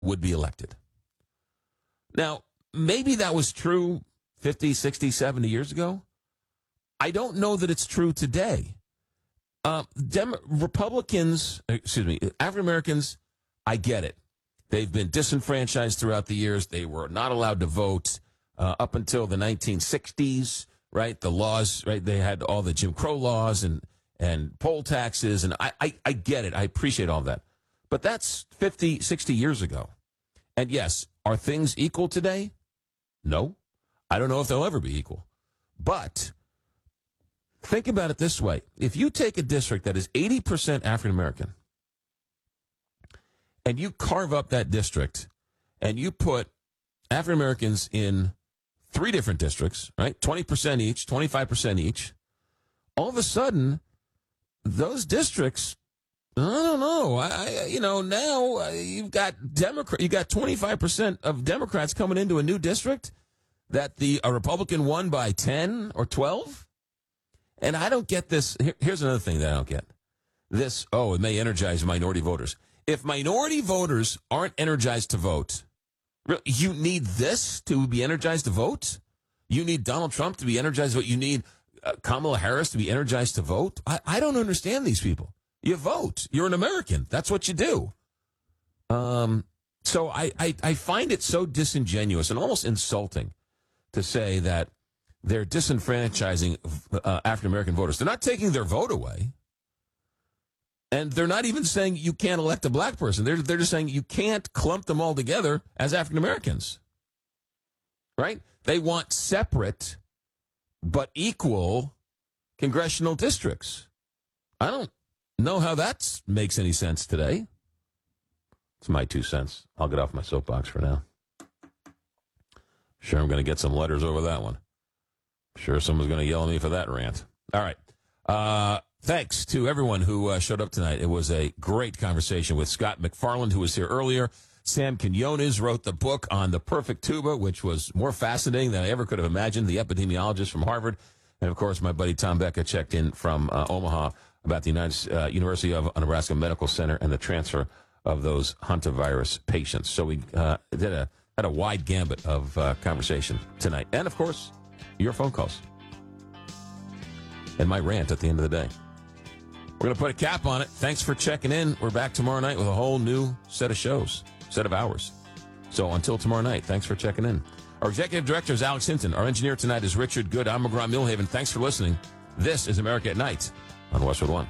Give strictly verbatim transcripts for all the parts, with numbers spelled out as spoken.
would be elected. Now, maybe that was true fifty, sixty, seventy years ago. I don't know that it's true today. Uh, Dem- Republicans, excuse me, African Americans, I get it. They've been disenfranchised throughout the years. They were not allowed to vote uh, up until the nineteen sixties, right? The laws, right? They had all the Jim Crow laws and, and poll taxes, and I, I, I get it. I appreciate all that. But that's fifty, sixty years ago. And yes, are things equal today? No. I don't know if they'll ever be equal. But think about it this way. If you take a district that is eighty percent African American and you carve up that district and you put African Americans in three different districts, right? twenty percent each, twenty-five percent each. All of a sudden, those districts, I don't know. I, I you know, now uh, you've got Democrat, you got twenty-five percent of Democrats coming into a new district that the a Republican won by ten or twelve. And I don't get this. Here, here's another thing that I don't get. This, oh, it may energize minority voters. If minority voters aren't energized to vote, you need this to be energized to vote? You need Donald Trump to be energized to vote? You need uh, Kamala Harris to be energized to vote? I, I don't understand these people. You vote. You're an American. That's what you do. Um. So I, I, I find it so disingenuous and almost insulting to say that they're disenfranchising uh, African-American voters. They're not taking their vote away. And they're not even saying you can't elect a black person. They're, they're just saying you can't clump them all together as African-Americans. Right? They want separate but equal congressional districts. I don't know how that makes any sense today. It's my two cents. I'll get off my soapbox for now. Sure, I'm going to get some letters over that one. Sure, someone's going to yell at me for that rant. All right. Uh, thanks to everyone who uh, showed up tonight. It was a great conversation with Scott McFarland, who was here earlier. Sam Quinones wrote the book on the perfect tuba, which was more fascinating than I ever could have imagined, the epidemiologist from Harvard. And, of course, my buddy Tom Becca checked in from uh, Omaha about the United, uh, University of Nebraska Medical Center and the transfer of those hantavirus patients. So we uh, did a had a wide gambit of uh, conversation tonight. And, of course, your phone calls. And my rant at the end of the day. We're going to put a cap on it. Thanks for checking in. We're back tomorrow night with a whole new set of shows, set of hours. So until tomorrow night, thanks for checking in. Our executive director is Alex Hinton. Our engineer tonight is Richard Good. I'm McGraw Millhaven. Thanks for listening. This is America at Night on Westwood One.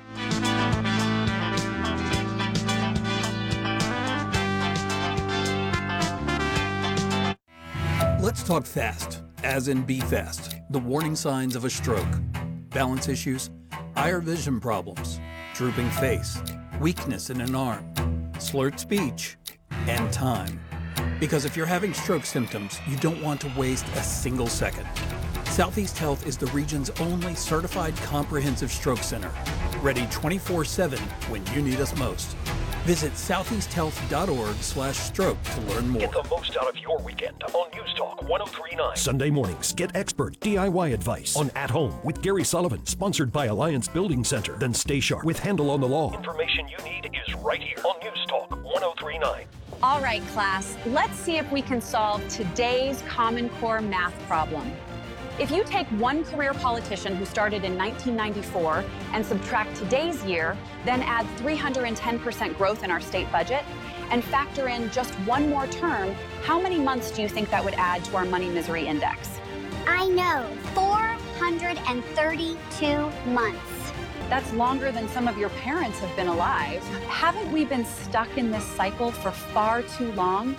Let's talk fast, as in be fast. The warning signs of a stroke. Balance issues, higher vision problems, drooping face, weakness in an arm, slurred speech, and time. Because if you're having stroke symptoms, you don't want to waste a single second. Southeast Health is the region's only certified comprehensive stroke center, ready twenty-four seven when you need us most. Visit southeasthealth.org slash stroke to learn more. Get the most out of your weekend on News Talk one oh three point nine. Sunday mornings, get expert D I Y advice on At Home with Gary Sullivan, sponsored by Alliance Building Center. Then stay sharp with Handle on the Law. Information you need is right here on News Talk one oh three point nine. All right, class, let's see if we can solve today's Common Core math problem. If you take one career politician who started in nineteen ninety-four and subtract today's year, then add three hundred ten percent growth in our state budget, and factor in just one more term, how many months do you think that would add to our money misery index? I know, four hundred thirty-two months. That's longer than some of your parents have been alive. Haven't we been stuck in this cycle for far too long?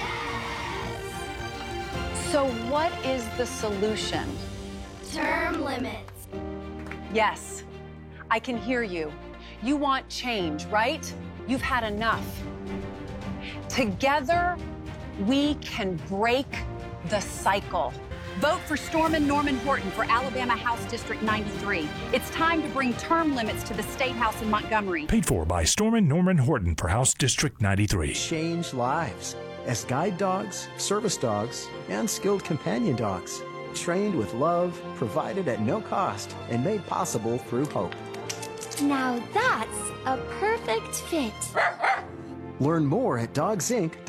So what is the solution? Term limits. Yes, I can hear you. You want change, right? You've had enough. Together, we can break the cycle. Vote for Stormin Norman Horton for Alabama House District ninety-three. It's time to bring term limits to the State House in Montgomery. Paid for by Stormin Norman Horton for House District ninety-three. Change lives as guide dogs, service dogs, and skilled companion dogs. Trained with love, provided at no cost, and made possible through hope. Now that's a perfect fit. Learn more at dogs inc